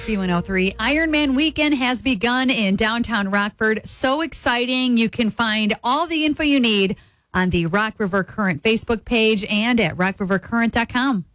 B103 Ironman weekend has begun in downtown Rockford. So exciting. You can find all the info you need on the Rock River Current Facebook page and at rockrivercurrent.com.